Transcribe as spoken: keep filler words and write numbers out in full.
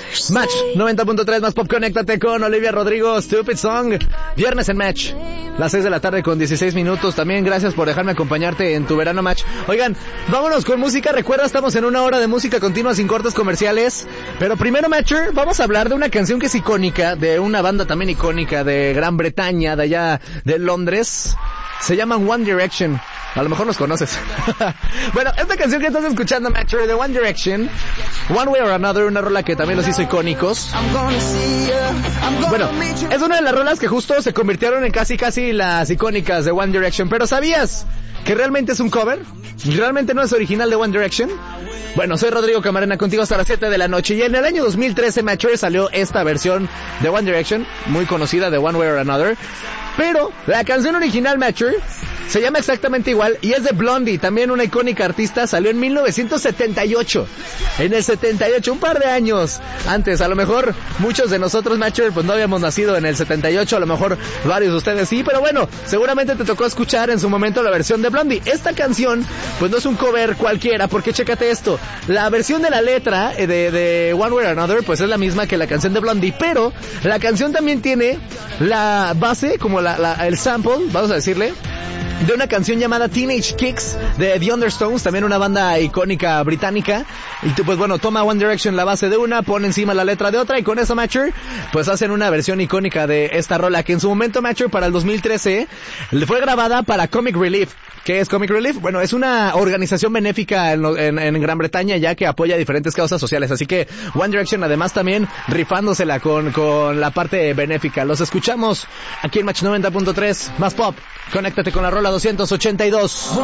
Match noventa punto tres más pop, conéctate con Olivia Rodrigo, Stupid Song. Viernes en Match, las seis de la tarde con dieciséis minutos. También gracias por dejarme acompañarte en tu verano Match. Oigan, vámonos con música. Recuerda, estamos en una hora de música continua sin cortes comerciales. Pero primero, Matcher, vamos a hablar de una canción que es icónica, de una banda también icónica de Gran Bretaña, de allá de Londres. Se llaman One Direction. A lo mejor los conoces. Bueno, esta canción que estás escuchando, Matcher, de One Direction, One Way or Another, una rola que también los hizo icónicos. Bueno, es una de las rolas que justo se convirtieron en casi casi las icónicas de One Direction. Pero ¿sabías que realmente es un cover? ¿Realmente no es original de One Direction? Bueno, soy Rodrigo Camarena, contigo hasta las siete de la noche. Y en el año dos mil trece, Matcher, salió esta versión de One Direction, muy conocida, de One Way or Another. Pero la canción original, Matcher, se llama exactamente igual y es de Blondie, también una icónica artista. Salió en mil novecientos setenta y ocho. En el setenta y ocho, un par de años antes. A lo mejor muchos de nosotros, Matcher, pues no habíamos nacido en el setenta y ocho. A lo mejor varios de ustedes sí, pero bueno, seguramente te tocó escuchar en su momento la versión de Blondie. Esta canción, pues no es un cover cualquiera, porque chécate esto. La versión de la letra de, de One Way or Another, pues es la misma que la canción de Blondie, pero la canción también tiene la base, como la, la, el sample, vamos a decirle, de una canción llamada Teenage Kicks de The Undertones, también una banda icónica británica. Y pues bueno, toma One Direction la base de una, pone encima la letra de otra, y con eso, Matcher, pues hacen una versión icónica de esta rola, que en su momento, Matcher, para el dos mil trece fue grabada para Comic Relief. ¿Qué es Comic Relief? Bueno, es una organización benéfica en, en, en Gran Bretaña, ya que apoya diferentes causas sociales. Así que One Direction, además, también rifándosela con, con la parte benéfica. Los escuchamos aquí en Match noventa punto tres, más pop. Conéctate con la rola doscientos ochenta y dos.